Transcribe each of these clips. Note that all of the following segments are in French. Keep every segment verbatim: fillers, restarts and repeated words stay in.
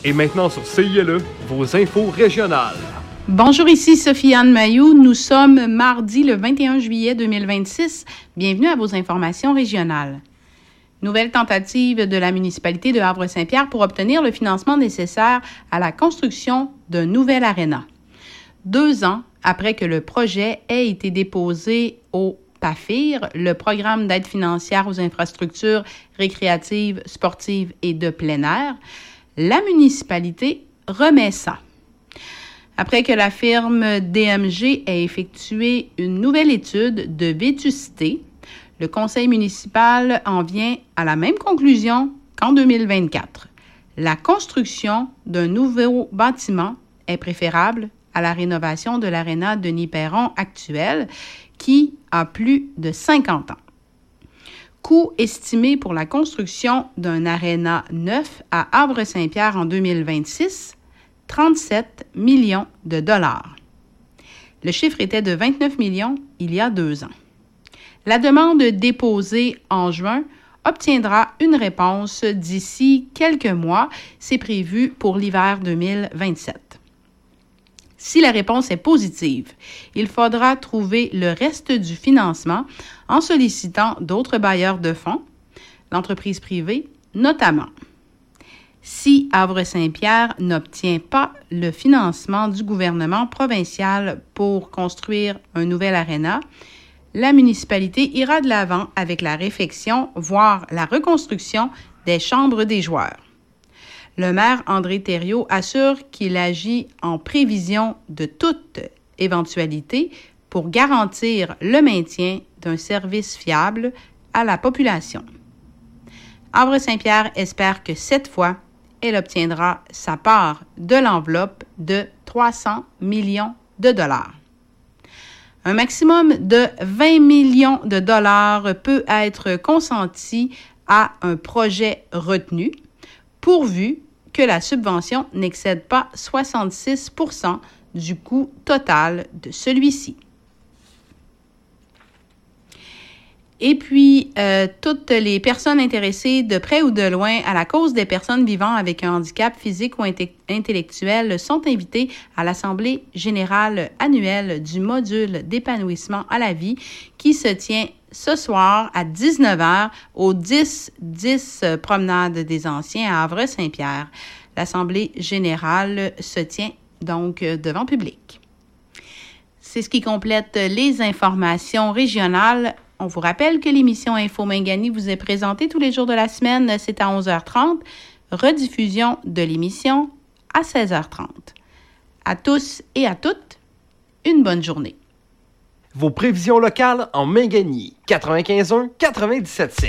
Et maintenant sur C I L E, vos infos régionales. Bonjour, ici Sophie-Anne Mailloux. Nous sommes mardi le vingt et un juillet deux mille vingt-six. Bienvenue à vos informations régionales. Nouvelle tentative de la municipalité de Havre-Saint-Pierre pour obtenir le financement nécessaire à la construction d'un nouvel aréna. Deux ans après que le projet ait été déposé au P A F I R, le programme d'aide financière aux infrastructures récréatives, sportives et de plein air, la municipalité remet ça. Après que la firme D M G ait effectué une nouvelle étude de vétusté, le conseil municipal en vient à la même conclusion qu'en deux mille vingt-quatre. La construction d'un nouveau bâtiment est préférable à la rénovation de l'aréna Denis-Perron actuelle qui a plus de cinquante ans. Coût estimé pour la construction d'un aréna neuf à Havre-Saint-Pierre en deux mille vingt-six, trente-sept millions de dollars. Le chiffre était de vingt-neuf millions il y a deux ans. La demande déposée en juin obtiendra une réponse d'ici quelques mois. C'est prévu pour l'hiver deux mille vingt-sept. Si la réponse est positive, il faudra trouver le reste du financement en sollicitant d'autres bailleurs de fonds, l'entreprise privée notamment. Si Havre-Saint-Pierre n'obtient pas le financement du gouvernement provincial pour construire un nouvel aréna, la municipalité ira de l'avant avec la réfection, voire la reconstruction des chambres des joueurs. Le maire André Thériault assure qu'il agit en prévision de toute éventualité pour garantir le maintien d'un service fiable à la population. Havre-Saint-Pierre espère que cette fois, elle obtiendra sa part de l'enveloppe de trois cents millions de dollars. Un maximum de vingt millions de dollars peut être consenti à un projet retenu, pourvu que la subvention n'excède pas soixante-six pour cent du coût total de celui-ci. Et puis, euh, toutes les personnes intéressées de près ou de loin à la cause des personnes vivant avec un handicap physique ou inte- intellectuel sont invitées à l'Assemblée générale annuelle du module d'épanouissement à la vie qui se tient ce soir à dix-neuf heures au dix dix Promenade des Anciens à Havre-Saint-Pierre. L'Assemblée générale se tient donc devant public. C'est ce qui complète les informations régionales. On vous rappelle que l'émission Info Mingani vous est présentée tous les jours de la semaine. C'est à onze heures trente. Rediffusion de l'émission à seize heures trente. À tous et à toutes, une bonne journée. Vos prévisions locales en Mingani, quatre-vingt-quinze un quatre-vingt-dix-sept sept.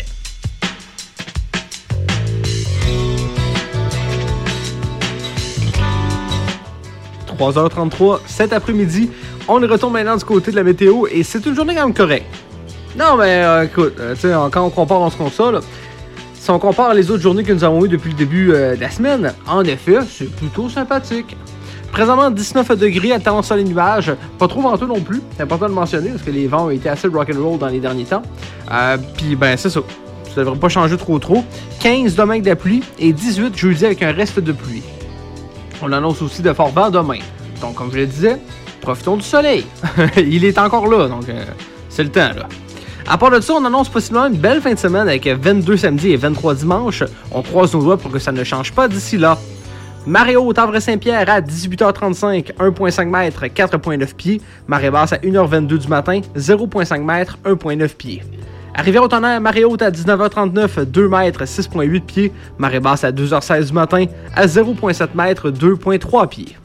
trois heures trente-trois cet après-midi. On est retourne maintenant du côté de la météo et c'est une journée quand même correcte. Non, mais euh, écoute, euh, tu sais, quand on compare en ce qu'on ça, là, si on compare les autres journées que nous avons eues depuis le début euh, de la semaine, en effet, c'est plutôt sympathique. Présentement, dix-neuf degrés, alternance sur les nuages. Pas trop venteux non plus. C'est important de mentionner parce que les vents ont été assez rock'n'roll dans les derniers temps. Euh, Puis, ben, c'est ça. Ça devrait pas changer trop trop. quinze demain de la pluie et dix-huit jeudi avec un reste de pluie. On annonce aussi de forts vents demain. Donc, comme je le disais, profitons du soleil. Il est encore là, donc euh, c'est le temps, là. À part de ça, on annonce possiblement une belle fin de semaine avec vingt-deux samedi et vingt-trois dimanche. On croise nos doigts pour que ça ne change pas d'ici là. Marée haute Havre-Saint-Pierre à dix-huit heures trente-cinq, un virgule cinq mètres, quatre virgule neuf pieds. Marée basse à une heure vingt-deux du matin, zéro virgule cinq mètres, un virgule neuf pieds. À Rivière-au-Tonnerre, marée haute à dix-neuf heures trente-neuf, deux mètres, six virgule huit pieds. Marée basse à deux heures seize du matin, à zéro virgule sept mètres, deux virgule trois pieds.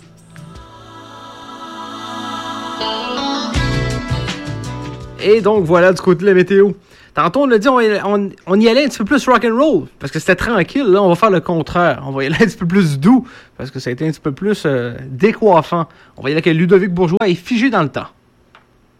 Et donc, voilà du côté de la météo. Tantôt, on l'a dit, on, on, on y allait un petit peu plus rock'n'roll, parce que c'était tranquille. Là, on va faire le contraire. On va y aller un petit peu plus doux, parce que ça a été un petit peu plus euh, décoiffant. On va y aller avec Ludovic Bourgeois et Figé dans le temps.